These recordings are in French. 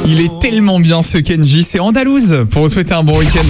Il est tellement bien ce Kenji, c'est Andalouse pour vous souhaiter un bon week-end.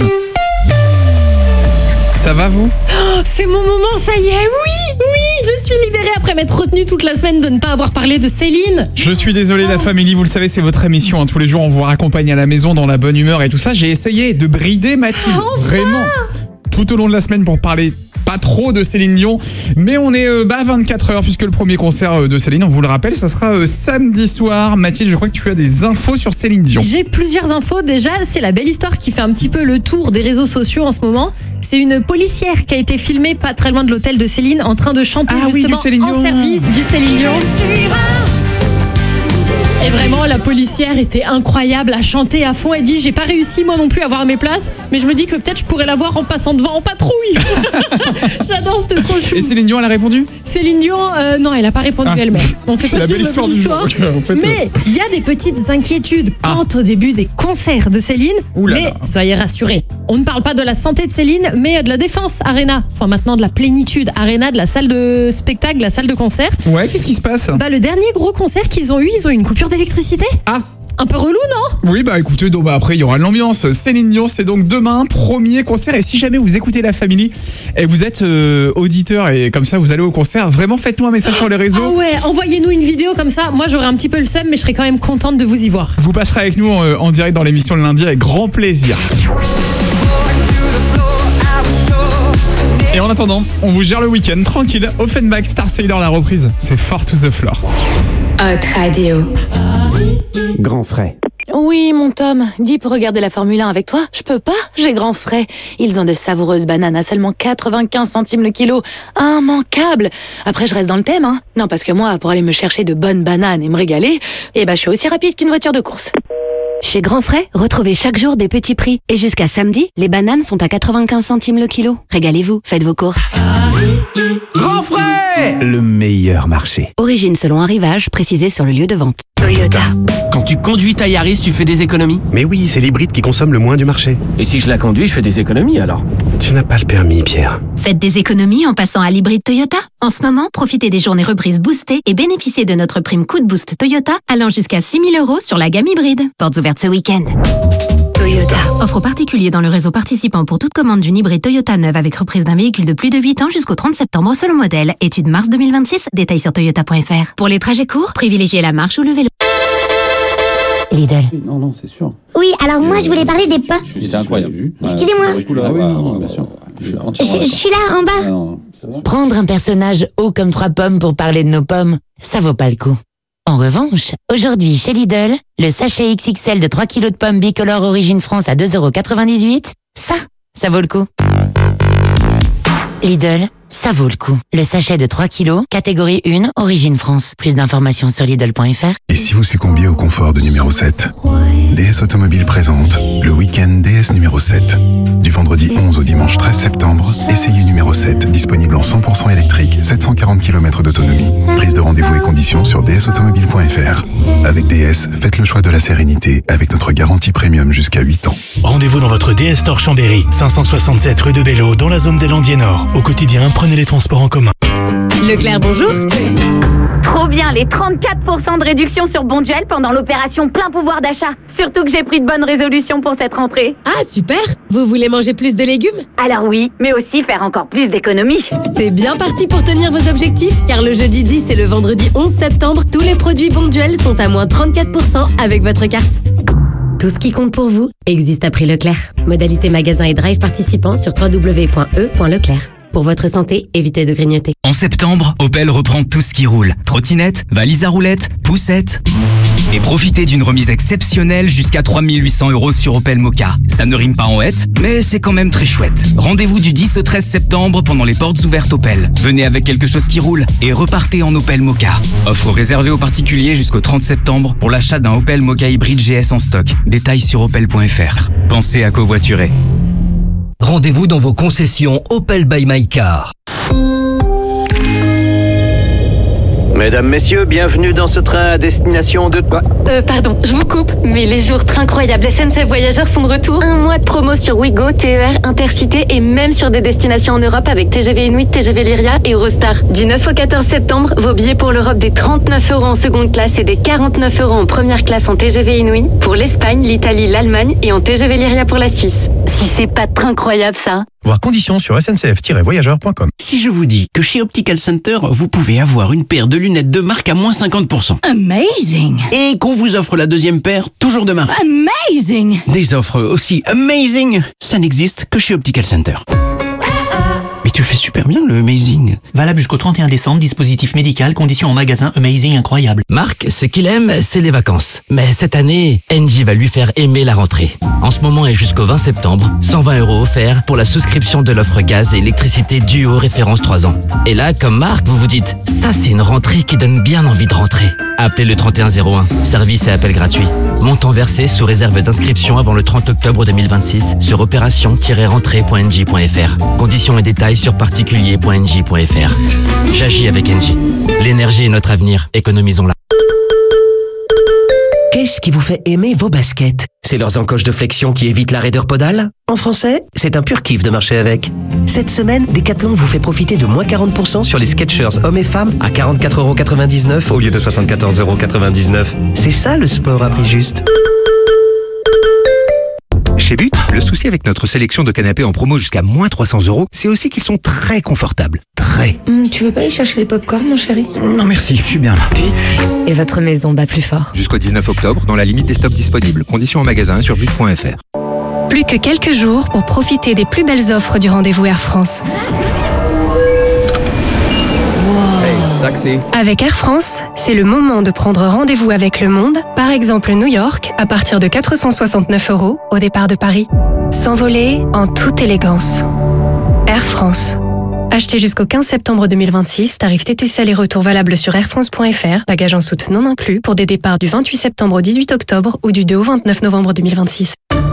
Ça va vous ? C'est mon moment, ça y est, oui, je suis libérée après m'être retenue toute la semaine de ne pas avoir parlé de Céline. Je suis désolé la famille, vous le savez, c'est votre émission. Tous les jours, on vous raccompagne à la maison dans la bonne humeur et tout ça. J'ai essayé de brider Mathilde, vraiment, tout au long de la semaine pour parler pas trop de Céline Dion. Mais on est à 24 heures puisque le premier concert de Céline, on vous le rappelle, ça sera samedi soir. Mathilde, je crois que tu as des infos sur Céline Dion. J'ai plusieurs infos. Déjà, c'est la belle histoire qui fait un petit peu le tour des réseaux sociaux en ce moment. C'est une policière qui a été filmée pas très loin de l'hôtel de Céline en train de chanter justement en service du Céline Dion. Et vraiment, la policière était incroyable à chanter à fond. Elle dit, j'ai pas réussi moi non plus à avoir mes places, mais je me dis que peut-être je pourrais la voir en passant devant en patrouille. J'adore, c'était trop chou. Et Céline Dion, elle a répondu ? Céline Dion, non, elle a pas répondu elle-même. Bon, c'est la belle histoire du jour. En fait, mais il y a des petites inquiétudes quant au début des concerts de Céline. Mais soyez rassurés, on ne parle pas de la santé de Céline, mais de la Défense Arena. Enfin maintenant de la Plénitude Arena, de la salle de spectacle, la salle de concert. Ouais, qu'est-ce qui se passe ? Le dernier gros concert qu'ils ont eu, ils ont eu une coupure d'électricité. Un peu relou, non ? Oui, écoutez, donc après il y aura de l'ambiance. Céline Dion, c'est donc demain, premier concert. Et si jamais vous écoutez La Family et vous êtes auditeur et comme ça vous allez au concert, vraiment faites-nous un message sur les réseaux. Ah ouais, envoyez-nous une vidéo comme ça. Moi j'aurais un petit peu le seum, mais je serais quand même contente de vous y voir. Vous passerez avec nous en direct dans l'émission le lundi avec grand plaisir. Et en attendant, on vous gère le week-end tranquille. Offenbach, Star Sailor, la reprise, c'est Fort to the Floor. Hot Radio. Grand frais. Oui, mon Tom, dis pour regarder la Formule 1 avec toi. Je peux pas, j'ai grand frais. Ils ont de savoureuses bananes à seulement 95 centimes le kilo. Immanquable. Après, je reste dans le thème, hein. Non, parce que moi, pour aller me chercher de bonnes bananes et me régaler, je suis aussi rapide qu'une voiture de course. Chez Grand Frais, retrouvez chaque jour des petits prix. Et jusqu'à samedi, les bananes sont à 95 centimes le kilo. Régalez-vous, faites vos courses. Grand frais, le meilleur marché. Origine selon arrivage, précisé sur le lieu de vente. Toyota. Quand tu conduis ta Yaris, tu fais des économies ? Mais oui, c'est l'hybride qui consomme le moins du marché. Et si je la conduis, je fais des économies alors ? Tu n'as pas le permis, Pierre. Faites des économies en passant à l'hybride Toyota. En ce moment, profitez des journées reprises boostées et bénéficiez de notre prime coup de boost Toyota allant jusqu'à 6 000 € sur la gamme hybride. Portes ouvertes ce week-end. Toyota. Offre aux particuliers dans le réseau participant pour toute commande d'une hybride Toyota neuve avec reprise d'un véhicule de plus de 8 ans jusqu'au 30 septembre selon modèle. Étude mars 2026, détails sur toyota.fr. Pour les trajets courts, privilégiez la marche ou le vélo. Lidl. Non, c'est sûr. Oui, alors moi je voulais parler des pommes. C'est incroyable. Excusez-moi. Ah oui, non, bien sûr. Je suis là en bas. Prendre un personnage haut comme 3 pommes pour parler de nos pommes, ça vaut pas le coup. En revanche, aujourd'hui chez Lidl, le sachet XXL de 3 kg de pommes bicolores Origine France à 2,98 €, ça vaut le coup. Lidl, ça vaut le coup. Le sachet de 3 kg, catégorie 1, Origine France. Plus d'informations sur Lidl.fr. Et si vous succombiez au confort de numéro 7 ? DS Automobile présente le week-end DS numéro 7. Du vendredi 11 au dimanche 13 septembre, essayez numéro 7, disponible en 100% électrique, 740 km d'autonomie. Prise de rendez-vous et conditions sur dsautomobile.fr. Avec DS, faites le choix de la sérénité avec notre garantie premium jusqu'à 8 ans. Rendez-vous dans votre DS Store Chambéry, 567 rue de Bello, dans la zone des Landiers Nord. Au quotidien, prenez les transports en commun. Leclerc, bonjour. Trop bien, les 34% de réduction sur Bonduel pendant l'opération plein pouvoir d'achat. Surtout que j'ai pris de bonnes résolutions pour cette rentrée. Ah, super. Vous voulez manger plus de légumes ? Alors oui, mais aussi faire encore plus d'économies. C'est bien parti pour tenir vos objectifs, car le jeudi 10 et le vendredi 11 septembre, tous les produits Bonduel sont à moins 34% avec votre carte. Tout ce qui compte pour vous existe à prix Leclerc. Modalité magasin et drive participants sur www.e.leclerc. Pour votre santé, évitez de grignoter. En septembre, Opel reprend tout ce qui roule. Trottinette, valise à roulettes, poussette. Et profitez d'une remise exceptionnelle jusqu'à 3 800 € sur Opel Mokka. Ça ne rime pas en hête, mais c'est quand même très chouette. Rendez-vous du 10 au 13 septembre pendant les portes ouvertes Opel. Venez avec quelque chose qui roule et repartez en Opel Mokka. Offre réservée aux particuliers jusqu'au 30 septembre pour l'achat d'un Opel Mokka hybride GS en stock. Détails sur opel.fr. Pensez à covoiturer. Rendez-vous dans vos concessions Opel by My Car. Mesdames, messieurs, bienvenue dans ce train à destination de... Pardon, je vous coupe, mais les jours très incroyables SNCF Voyageurs sont de retour. 1 mois de promo sur Ouigo, TER, Intercité et même sur des destinations en Europe avec TGV Inuit, TGV Lyria et Eurostar. Du 9 au 14 septembre, vos billets pour l'Europe des 39 € en seconde classe et des 49 € en première classe en TGV Inuit, pour l'Espagne, l'Italie, l'Allemagne et en TGV Lyria pour la Suisse. Si c'est pas très incroyable ça. Voir conditions sur sncf-voyageurs.com. Si je vous dis que chez Optical Center, vous pouvez avoir une paire de lunettes de marque à moins 50%. Amazing! Et qu'on vous offre la deuxième paire, toujours de marque. Amazing! Des offres aussi amazing, ça n'existe que chez Optical Center. Mais tu le fais super bien, le Amazing. Valable jusqu'au 31 décembre, dispositif médical, conditions en magasin, Amazing incroyable. Marc, ce qu'il aime, c'est les vacances. Mais cette année, Engie va lui faire aimer la rentrée. En ce moment et jusqu'au 20 septembre, 120 € offerts pour la souscription de l'offre gaz et électricité Duo référence 3 ans. Et là, comme Marc, vous vous dites, ça c'est une rentrée qui donne bien envie de rentrer. Appelez le 3101, service et appel gratuit. Montant versé sous réserve d'inscription avant le 30 octobre 2026 sur opération-rentrée.engie.fr. Conditions et détails sur particulier.engie.fr. J'agis avec Engie. L'énergie est notre avenir, économisons-la. Qu'est-ce qui vous fait aimer vos baskets? C'est leurs encoches de flexion qui évitent la raideur podale? En français, c'est un pur kiff de marcher avec. Cette semaine, Decathlon vous fait profiter de moins 40% sur les Skechers hommes et femmes à 44,99 € au lieu de 74,99 €. C'est ça le sport à prix juste. Chez But, le souci avec notre sélection de canapés en promo jusqu'à moins 300 €, c'est aussi qu'ils sont très confortables. Très. Tu veux pas aller chercher les pop-corn, mon chéri? Non merci, je suis bien là. But. Et votre maison bat plus fort. Jusqu'au 19 octobre, dans la limite des stocks disponibles. Conditions en magasin sur but.fr. Plus que quelques jours pour profiter des plus belles offres du rendez-vous Air France. Taxi. Avec Air France, c'est le moment de prendre rendez-vous avec le monde, par exemple New York, à partir de 469 € au départ de Paris. S'envoler en toute élégance. Air France. Achetez jusqu'au 15 septembre 2026, tarif TTC aller-retour valable sur airfrance.fr, bagages en soute non inclus, pour des départs du 28 septembre au 18 octobre ou du 2 au 29 novembre 2026.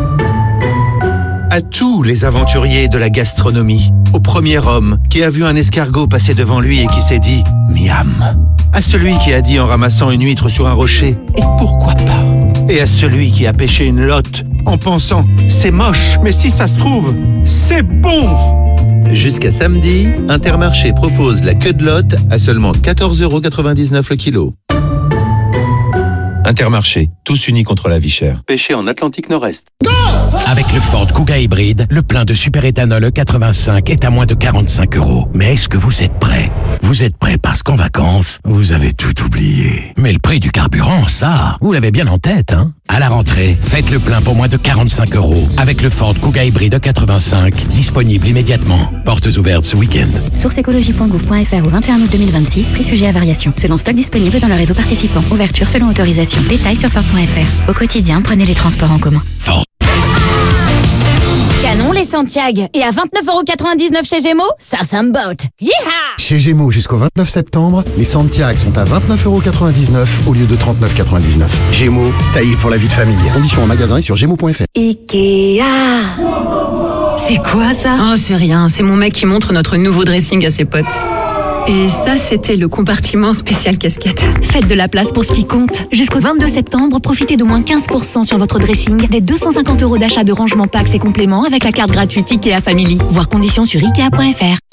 À tous les aventuriers de la gastronomie, au premier homme qui a vu un escargot passer devant lui et qui s'est dit « Miam », à celui qui a dit en ramassant une huître sur un rocher « Et pourquoi pas ?» et à celui qui a pêché une lotte en pensant « C'est moche, mais si ça se trouve, c'est bon !» Jusqu'à samedi, Intermarché propose la queue de lotte à seulement 14,99 € le kilo. Intermarché, tous unis contre la vie chère. Pêché en Atlantique Nord-Est. Avec le Ford Kuga hybride, le plein de superéthanol E85 est à moins de 45 €. Mais est-ce que vous êtes prêts? Vous êtes prêts parce qu'en vacances, vous avez tout oublié. Mais le prix du carburant, ça, vous l'avez bien en tête, hein? À la rentrée, faites le plein pour moins de 45 € avec le Ford Kuga hybride E85, disponible immédiatement. Portes ouvertes ce week-end. Source écologie.gouv.fr au 21 août 2026, prix sujet à variation. Selon stock disponible dans le réseau participant. Ouverture selon autorisation. Détails sur Ford.fr. Au quotidien, prenez les transports en commun. Ford. Canon les Santiago. Et à 29,99 € chez Gémeaux, ça me botte. Yeeha! Chez Gémeaux jusqu'au 29 septembre, les Santiago sont à 29,99 € au lieu de 39,99 €. Gémeaux, taillé pour la vie de famille. Conditions en magasin et sur gémeaux.fr. Ikea. C'est quoi ça? Oh, c'est rien. C'est mon mec qui montre notre nouveau dressing à ses potes. Et ça, c'était le compartiment spécial casquette. Faites de la place pour ce qui compte. Jusqu'au 22 septembre, profitez de moins 15% sur votre dressing, des 250 € d'achat de rangement packs et compléments avec la carte gratuite IKEA Family. Voir conditions sur Ikea.fr.